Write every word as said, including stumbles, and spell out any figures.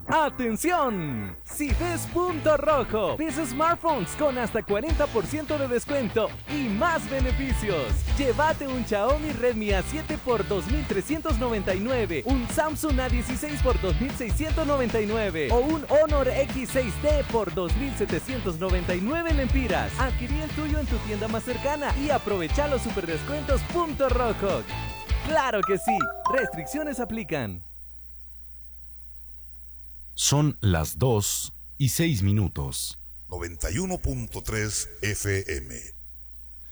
¡Atención! Si ves Punto Rojo, ves smartphones con hasta cuarenta por ciento de descuento y más beneficios. Llévate un Xiaomi Redmi A siete por dos mil trescientos noventa y nueve, un Samsung A dieciséis por dos mil seiscientos noventa y nueve o un Honor X seis T por dos mil setecientos noventa y nueve lempiras. Adquirí el tuyo en tu tienda más cercana y aprovecha los superdescuentos Punto Rojo. ¡Claro que sí! Restricciones aplican. Son las dos y seis minutos. noventa y uno punto tres F M.